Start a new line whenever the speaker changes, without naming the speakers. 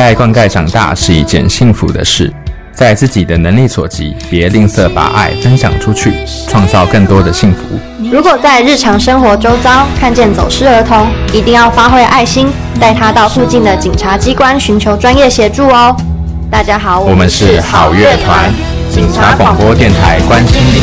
爱灌溉长大是一件幸福的事，在自己的能力所及，别吝啬把爱分享出去，创造更多的幸福。
如果在日常生活周遭看见走失儿童，一定要发挥爱心，带他到附近的警察机关寻求专业协助哦。大家好，
我们是好乐团，警察广播电台关心您。